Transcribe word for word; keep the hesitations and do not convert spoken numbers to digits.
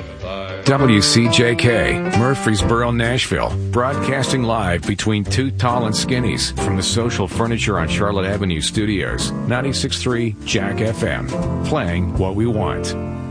W C J K, Murfreesboro, Nashville, broadcasting live between two tall and skinnies from the Social Furniture on Charlotte Avenue studios. ninety-six point three Jack F M, playing what we want.